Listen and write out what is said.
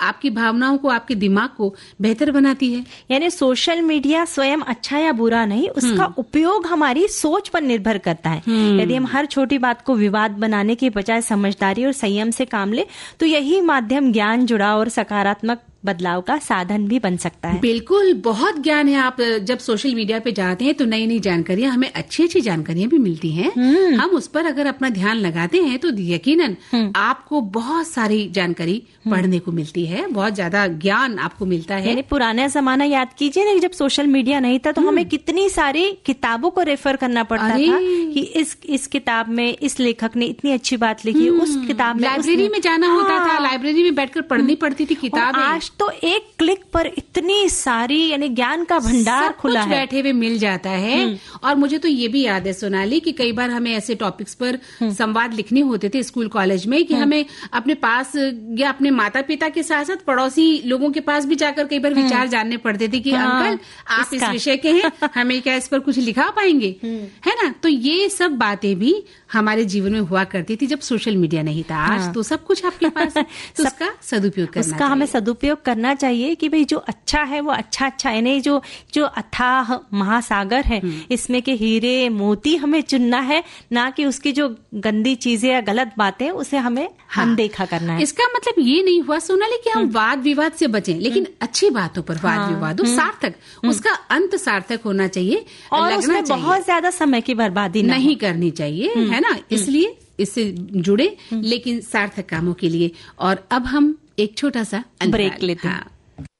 आपकी भावनाओं को, आपके दिमाग को बेहतर बनाती है। यानी सोशल मीडिया स्वयं अच्छा या बुरा नहीं, उसका उपयोग हमारी सोच पर निर्भर करता है। यदि हम हर छोटी बात को विवाद बनाने के बजाय समझदारी और संयम से काम ले तो यही माध्यम ज्ञान, जुड़ाव और सकारात्मक बदलाव का साधन भी बन सकता है। बिल्कुल, बहुत ज्ञान है। आप जब सोशल मीडिया पे जाते हैं तो नई नई जानकारियां, हमें अच्छी अच्छी जानकारियां भी मिलती हैं। हम उस पर अगर अपना ध्यान लगाते हैं तो यकीनन आपको बहुत सारी जानकारी पढ़ने को मिलती है, बहुत ज्यादा ज्ञान आपको मिलता है। यानी पुराना जमाना याद कीजिए ना, जब सोशल मीडिया नहीं था तो हमें कितनी सारी किताबों को रेफर करना पड़ता था कि इस किताब में इस लेखक ने इतनी अच्छी बात लिखी, उस किताब में लाइब्रेरी में जाना होता था, लाइब्रेरी में बैठकर पढ़नी पड़ती थी किताबें। आज तो एक क्लिक पर इतनी सारी यानी ज्ञान का भंडार खुला है, बैठे हुए मिल जाता है। और मुझे तो ये भी याद है सोनाली कि कई बार हमें ऐसे टॉपिक्स पर संवाद लिखने होते थे स्कूल कॉलेज में कि हमें अपने पास या अपने माता पिता के साथ साथ पड़ोसी लोगों के पास भी जाकर कई बार विचार जानने पड़ते थे कि अंकल आप इस विषय के हैं, हमें क्या इस पर कुछ लिखा पाएंगे, है ना। तो ये सब बातें भी हमारे जीवन में हुआ करती थी जब सोशल मीडिया नहीं था। आज तो सब कुछ आपके पास है, तो उसका सदुपयोग करना चाहिए। उसका हमें सदुपयोग करना चाहिए कि भाई जो अच्छा है वो अच्छा यानी जो अथाह महासागर है इसमें के हीरे मोती हमें चुनना है, ना कि उसकी जो गंदी चीजें या गलत बातें उसे हमें अनदेखा करना है। इसका मतलब ये नहीं हुआ सोनाली कि हम वाद विवाद से बचें, लेकिन अच्छी बातों पर वाद विवाद हो, सार्थक, उसका अंत सार्थक होना चाहिए और उसमें बहुत ज्यादा समय की बर्बादी नहीं करनी चाहिए, है ना। इसलिए इससे जुड़े लेकिन सार्थक कामों के लिए। और अब हम एक छोटा सा ब्रेक लेते हैं।